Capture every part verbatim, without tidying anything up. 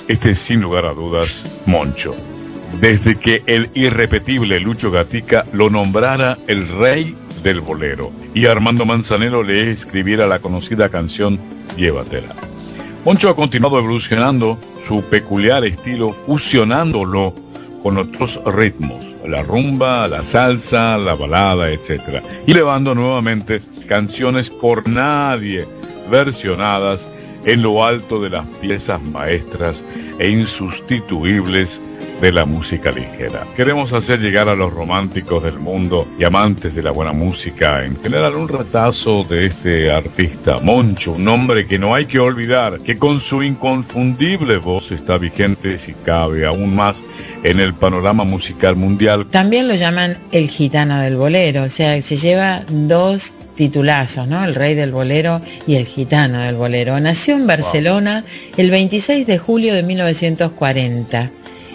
este es sin lugar a dudas Moncho. Desde que el irrepetible Lucho Gatica lo nombrara el rey del bolero y Armando Manzanero le escribiera la conocida canción Llévatela. Moncho ha continuado evolucionando su peculiar estilo, fusionándolo con otros ritmos, la rumba, la salsa, la balada, etcétera, y elevando nuevamente canciones por nadie versionadas en lo alto de las piezas maestras e insustituibles de la música ligera. Queremos hacer llegar a los románticos del mundo y amantes de la buena música en general un retazo de este artista Moncho, un hombre que no hay que olvidar, que con su inconfundible voz está vigente, si cabe aún más, en el panorama musical mundial. También lo llaman el gitano del bolero, o sea, se lleva dos titulazos, ¿no? El rey del bolero y el gitano del bolero. Nació en Barcelona wow. el veintiséis de julio de mil novecientos cuarenta.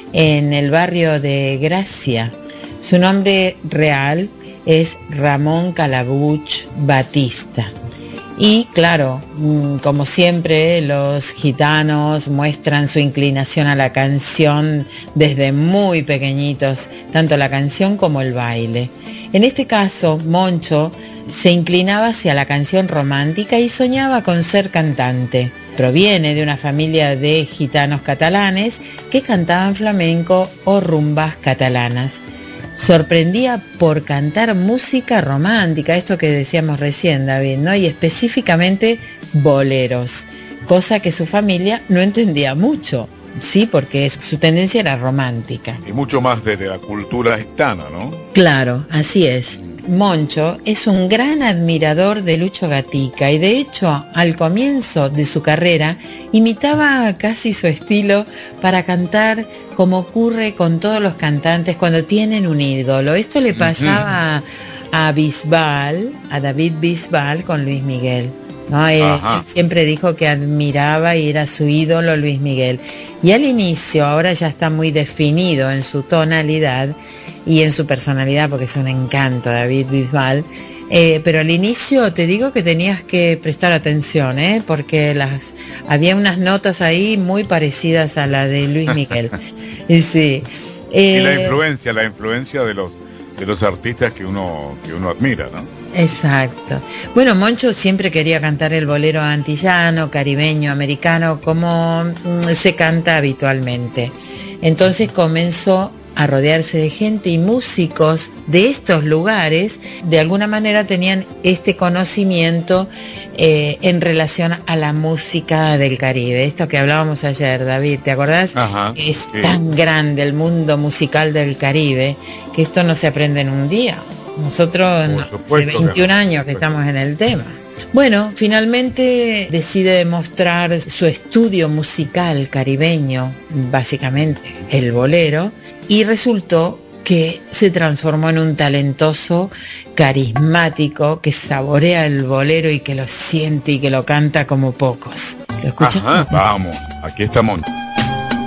En el barrio de Gracia. Su nombre real es Ramón Calabuch Batista. Y claro, como siempre, los gitanos muestran su inclinación a la canción desde muy pequeñitos, tanto la canción como el baile. En este caso, Moncho se inclinaba hacia la canción romántica y soñaba con ser cantante. Proviene de una familia de gitanos catalanes que cantaban flamenco o rumbas catalanas. Sorprendía por cantar música romántica, esto que decíamos recién, David, ¿no? Y específicamente boleros, cosa que su familia no entendía mucho, sí, porque su tendencia era romántica. Y mucho más de la cultura gitana, ¿no? Claro, así es. Moncho es un gran admirador de Lucho Gatica y de hecho al comienzo de su carrera imitaba casi su estilo para cantar como ocurre con todos los cantantes cuando tienen un ídolo. Esto le pasaba uh-huh. a Bisbal, a David Bisbal con Luis Miguel. ¿No? Él, él siempre dijo que admiraba y era su ídolo Luis Miguel. Y al inicio, ahora ya está muy definido en su tonalidad y en su personalidad, porque es un encanto David Bisbal, eh, pero al inicio te digo que tenías que prestar atención, ¿eh? Porque las había unas notas ahí muy parecidas a la de Luis Miguel. y sí. Eh, y la influencia, la influencia de los de los artistas que uno que uno admira, ¿no? Exacto. Bueno, Moncho siempre quería cantar el bolero antillano, caribeño, americano, como se canta habitualmente. Entonces comenzó a rodearse de gente y músicos de estos lugares, de alguna manera tenían este conocimiento eh, en relación a la música del Caribe. Esto que hablábamos ayer, David, ¿te acordás? Ajá, es sí. tan grande el mundo musical del Caribe que esto no se aprende en un día. Nosotros hace veintiún años que estamos en el tema. Bueno, finalmente decide demostrar su estudio musical caribeño, básicamente el bolero, y resultó que se transformó en un talentoso, carismático, que saborea el bolero y que lo siente y que lo canta como pocos. ¿Lo escuchas? Ajá, vamos, aquí estamos.